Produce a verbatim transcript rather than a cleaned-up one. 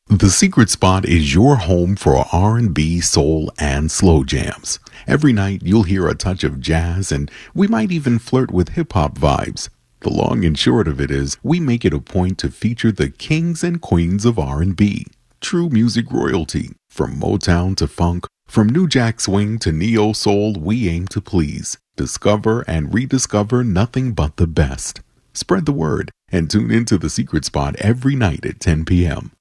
The Secret Spot is your home for R and B, soul, and slow jams. Every night you'll hear a touch of jazz, and we might even flirt with hip-hop vibes. The long and short of it is, we make it a point to feature the kings and queens of R and B. True music royalty. From Motown to funk, from New Jack Swing to Neo Soul, we aim to please. Discover and rediscover nothing but the best. Spread the word and tune into The Secret Spot every night at ten p m